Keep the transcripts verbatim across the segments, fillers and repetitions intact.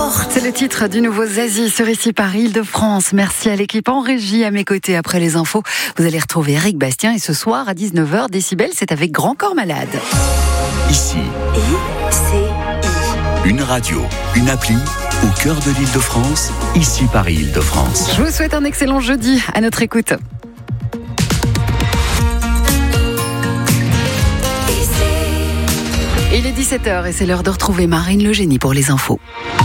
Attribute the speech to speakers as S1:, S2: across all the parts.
S1: porte. C'est le titre du nouveau Zazie sur Ici Paris, Île-de-France. Merci à l'équipe en régie à mes côtés. Après les infos, vous allez retrouver Eric Bastien et ce soir à dix-neuf heures, Décibel, c'est avec Grand Corps Malade.
S2: Ici,
S1: I C I.
S2: Une radio, une appli au cœur de l'Île-de-France. Ici Paris, Île-de-France.
S1: Je vous souhaite un excellent jeudi à notre écoute. Il est dix-sept heures et c'est l'heure de retrouver Marine Le Génie pour les infos.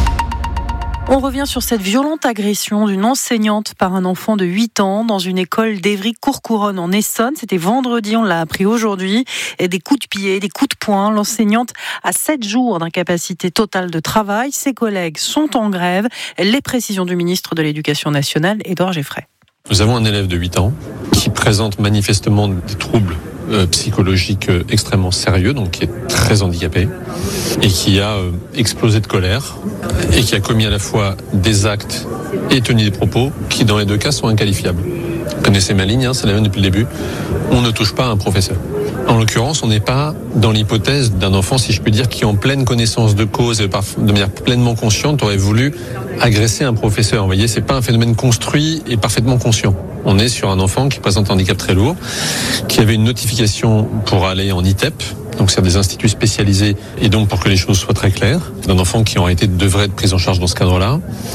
S3: On revient sur cette violente agression d'une enseignante par un enfant de huit ans dans une école d'Évry-Courcouronnes en Essonne. C'était vendredi, on l'a appris aujourd'hui. Et des coups de pied, des coups de poing. L'enseignante a sept jours d'incapacité totale de travail. Ses collègues sont en grève. Les précisions du ministre de l'Éducation nationale, Édouard Geffray.
S4: Nous avons un élève de huit ans qui présente manifestement des troubles euh, psychologiques euh, extrêmement sérieux, donc qui est très handicapé et qui a euh, explosé de colère et qui a commis à la fois des actes et tenu des propos qui dans les deux cas sont inqualifiables. Vous connaissez ma ligne, hein, c'est la même depuis le début. On ne touche pas à un professeur. En l'occurrence, on n'est pas dans l'hypothèse d'un enfant, si je puis dire, qui en pleine connaissance de cause et de manière pleinement consciente aurait voulu agresser un professeur. Vous voyez, c'est pas un phénomène construit et parfaitement conscient. On est sur un enfant qui présente un handicap très lourd, qui avait une notification pour aller en I T E P, donc c'est des instituts spécialisés, et donc pour que les choses soient très claires, d'un enfant qui aurait été devrait être pris en charge dans ce cadre-là.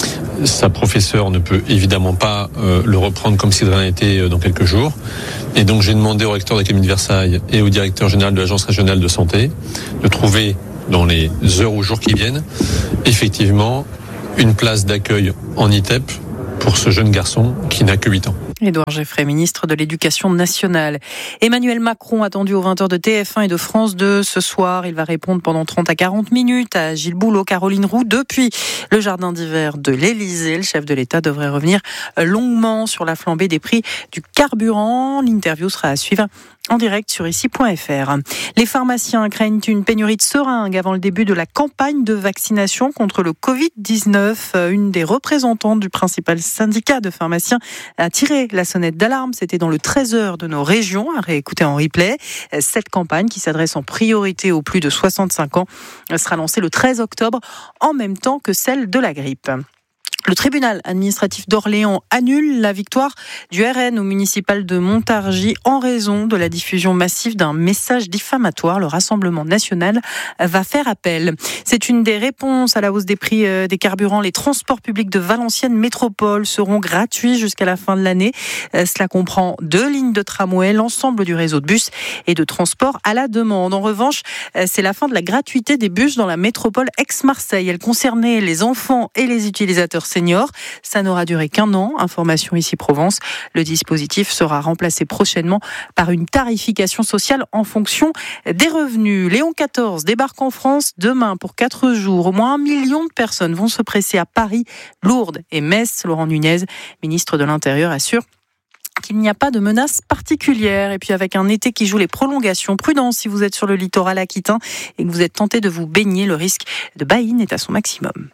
S4: Sa professeure ne peut évidemment pas euh, le reprendre comme si de rien n'était euh, dans quelques jours. Et donc j'ai demandé au recteur de l'Académie de Versailles et au directeur général de l'Agence régionale de santé de trouver dans les heures ou jours qui viennent effectivement une place d'accueil en I T E P pour ce jeune garçon qui n'a que huit ans.
S3: Édouard Geffray, ministre de l'Éducation nationale. Emmanuel Macron, attendu aux vingt heures de T F un et de France deux ce soir. Il va répondre pendant trente à quarante minutes à Gilles Boulot, Caroline Roux. Depuis le jardin d'hiver de l'Élysée, le chef de l'État devrait revenir longuement sur la flambée des prix du carburant. L'interview sera à suivre en direct sur ici point f r. Les pharmaciens craignent une pénurie de seringues avant le début de la campagne de vaccination contre le covid dix-neuf. Une des représentantes du principal syndicat de pharmaciens a tiré la sonnette d'alarme. C'était dans le treize heures de nos régions, à réécouter en replay. Cette campagne, qui s'adresse en priorité aux plus de soixante-cinq ans, sera lancée le treize octobre, en même temps que celle de la grippe. Le tribunal administratif d'Orléans annule la victoire du R N au municipal de Montargis en raison de la diffusion massive d'un message diffamatoire. Le Rassemblement national va faire appel. C'est une des réponses à la hausse des prix des carburants. Les transports publics de Valenciennes Métropole seront gratuits jusqu'à la fin de l'année. Cela comprend deux lignes de tramway, l'ensemble du réseau de bus et de transport à la demande. En revanche, c'est la fin de la gratuité des bus dans la métropole Aix-Marseille. Elle concernait les enfants et les utilisateurs seniors. Ça n'aura duré qu'un an. Information ici Provence. Le dispositif sera remplacé prochainement par une tarification sociale en fonction des revenus. Léon quatorze débarque en France demain pour quatre jours. Au moins un million de personnes vont se presser à Paris, Lourdes et Metz. Laurent Nunez, ministre de l'Intérieur, assure qu'il n'y a pas de menace particulière. Et puis avec un été qui joue les prolongations, prudence si vous êtes sur le littoral aquitain et que vous êtes tenté de vous baigner, le risque de baïne est à son maximum.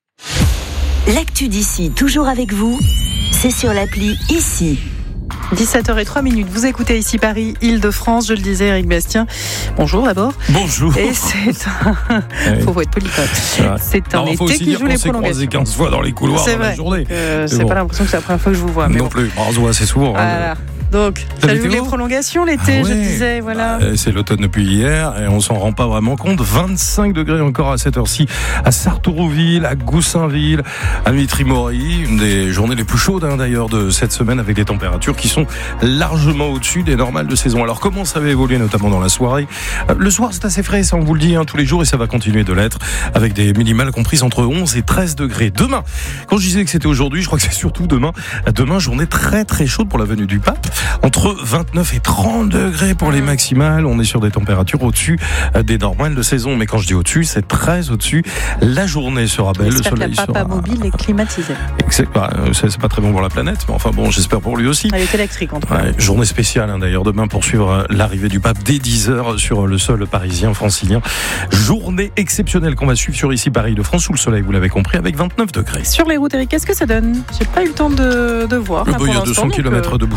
S5: L'actu d'ici, toujours avec vous, c'est sur l'appli Ici.
S3: dix-sept heures zéro trois minutes, vous écoutez Ici Paris, Île-de-France, je le disais, Eric Bastien. Bonjour d'abord.
S6: Bonjour.
S3: Et c'est un... faut être poli quand même. C'est un non, été qui joue les prolongations. On s'est croisé
S6: quinze fois dans les couloirs
S3: c'est
S6: dans
S3: vrai.
S6: la journée.
S3: Euh, c'est bon. Pas l'impression que c'est la première fois que je vous vois. Mais
S6: non
S3: bon.
S6: plus, on se voit assez souvent.
S3: Voilà.
S6: Hein.
S3: Donc, ça joue les prolongations l'été, ah ouais. Je disais, voilà.
S6: Bah, c'est l'automne depuis hier et on s'en rend pas vraiment compte. vingt-cinq degrés encore à cette heure-ci à Sartourville, à Goussainville, à Mitry-Mory. Une des journées les plus chaudes hein, d'ailleurs de cette semaine avec des températures qui sont largement au-dessus des normales de saison. Alors comment ça va évoluer notamment dans la soirée ? Le soir c'est assez frais, ça on vous le dit hein, tous les jours et ça va continuer de l'être avec des minimales comprises entre onze et treize degrés. Demain, quand je disais que c'était aujourd'hui, je crois que c'est surtout demain. Demain, journée très très chaude pour la venue du pape. Entre vingt-neuf et trente degrés pour les maximales. On est sur des températures au-dessus des normales de saison. Mais quand je dis au-dessus, c'est très au-dessus. La journée sera belle.
S3: J'espère
S6: le soleil
S3: que le papa
S6: sera...
S3: mobile est climatisé.
S6: C'est pas, c'est pas très bon pour la planète. Mais enfin bon, j'espère pour lui aussi.
S3: Elle est électrique en tout cas.
S6: Ouais, journée spéciale hein, d'ailleurs. Demain pour suivre l'arrivée du pape dès dix heures sur le sol parisien, francilien. Journée exceptionnelle qu'on va suivre sur Ici Paris de France sous le soleil, vous l'avez compris, avec vingt-neuf degrés.
S3: Sur les routes, Eric, qu'est-ce que ça donne ? J'ai pas eu le temps de, de voir.
S6: Il y a deux cents kilomètres de bouchons.
S3: Je vous laisse me dire.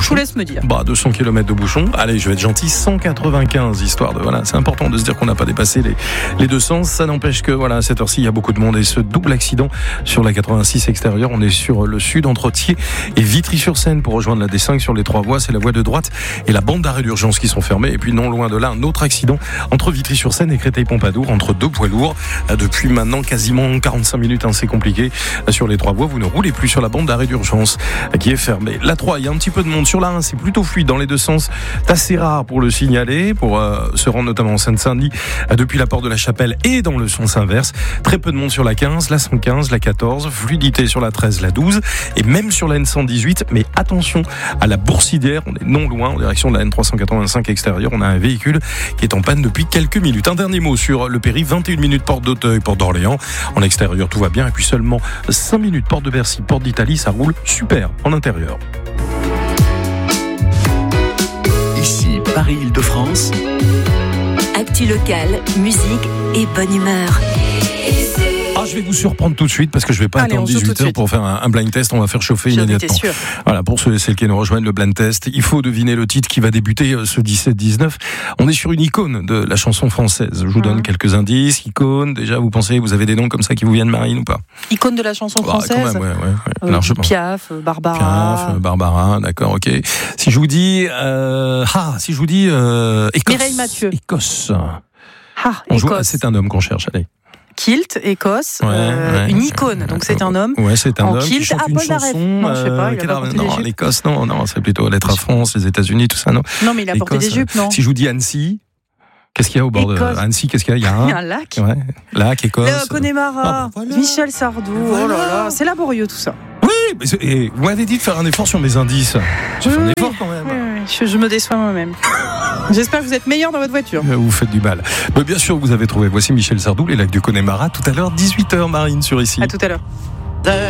S3: dire.
S6: Bah, deux cents kilomètres de bouchon. Allez, je vais être gentil, cent quatre-vingt-quinze, histoire de, voilà, c'est important de se dire qu'on n'a pas dépassé les, les deux cents. Ça n'empêche que, voilà, à cette heure-ci, il y a beaucoup de monde et ce double accident sur la quatre-vingt-six extérieure. On est sur le sud, entre Thiers et Vitry-sur-Seine pour rejoindre la D cinq sur les trois voies. C'est la voie de droite et la bande d'arrêt d'urgence qui sont fermées. Et puis, non loin de là, un autre accident entre Vitry-sur-Seine et Créteil-Pompadour, entre deux poids lourds. Depuis maintenant quasiment quarante-cinq minutes, hein, c'est compliqué. Sur les trois voies, vous ne roulez plus sur la bande d'arrêt d'urgence qui est fermée. La trois, il y a un petit peu de monde. Sur la un, c'est plutôt fluide dans les deux sens. C'est assez rare pour le signaler, pour euh, se rendre notamment en Seine-Saint-Denis euh, depuis la porte de la Chapelle et dans le sens inverse. Très peu de monde sur la quinze, la cent quinze, la quatorze, fluidité sur la treize, la douze et même sur la N cent dix-huit. Mais attention à la Boursidière, on est non loin en direction de la N trois cent quatre-vingt-cinq extérieure. On a un véhicule qui est en panne depuis quelques minutes. Un dernier mot sur le péri, vingt et une minutes porte d'Auteuil, porte d'Orléans. En extérieur, tout va bien. Et puis seulement cinq minutes porte de Bercy, porte d'Italie. Ça roule super en intérieur.
S2: Ici, Paris-Île-de-France.
S5: Actu locale, musique et bonne humeur.
S6: Ah, je vais vous surprendre tout de suite parce que je vais pas
S3: Allez,
S6: attendre dix-huit heures pour faire un, un blind test. On va faire chauffer
S3: J'en
S6: immédiatement.
S3: étais sûr.
S6: Voilà, pour ceux et celles qui nous rejoignent, le blind test, il faut deviner le titre qui va débuter ce dix-sept dix-neuf. On est sur une icône de la chanson française. Je vous donne mmh. quelques indices. Icône, déjà, vous pensez, vous avez des noms comme ça qui vous viennent, Marine, ou pas?
S3: Icône de la chanson française.
S6: Ah, quand même, ouais, ouais, ouais.
S3: Euh,
S6: largement.
S3: Piaf, Barbara.
S6: Piaf, Barbara, d'accord, ok. Si je vous dis, euh, ah, si je vous dis, euh, Écosse.
S3: Mireille Mathieu.
S6: Écosse.
S3: Ah,
S6: On joue,
S3: Écosse.
S6: c'est un homme qu'on cherche, allez.
S3: Kilt, Écosse,
S6: ouais,
S3: euh,
S6: ouais,
S3: une icône, donc c'est un homme.
S6: Ouais, c'est un
S3: en
S6: homme.
S3: kilt,
S6: qui chante
S3: ah,
S6: une
S3: Paul Naref.
S6: chanson,
S3: Non, je sais pas, il a
S6: euh,
S3: pas porté
S6: non,
S3: des jupes.
S6: l'Écosse, non, non, c'est plutôt lettre à France, les États-Unis, tout ça, non.
S3: Non, mais il a porté des jupes, non.
S6: Si je vous dis Annecy, qu'est-ce qu'il y a au bord
S3: Écosse.
S6: de Annecy? Qu'est-ce qu'il y a? Il y a un,
S3: il y a un lac.
S6: Ouais, lac, Écosse.
S3: Le Connemara,
S6: Ah, bah, voilà.
S3: Michel Sardou.
S6: Voilà.
S3: Oh là là, c'est laborieux tout ça.
S6: Oui, mais c'est- et vous m'avez dit de faire un effort sur mes indices. J'ai fait un
S3: Oui,
S6: effort quand même.
S3: Oui, oui, je, je me déçois moi-même. J'espère que vous êtes meilleur dans votre voiture.
S6: Vous faites du mal. Mais bien sûr, vous avez trouvé. Voici Michel Sardou, les lacs du Connemara. Tout à l'heure, dix-huit heures, Marine, sur ici.
S3: À tout à l'heure.